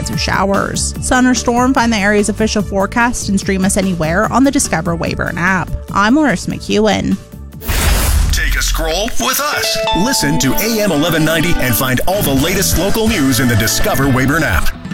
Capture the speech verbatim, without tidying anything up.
chance of showers. Sun or storm, find the area's official forecast and stream us anywhere on the Discover Weyburn app. I'm Larissa McEwen. Take a scroll with us. Listen to A M eleven ninety and find all the latest local news in the Discover Weyburn app.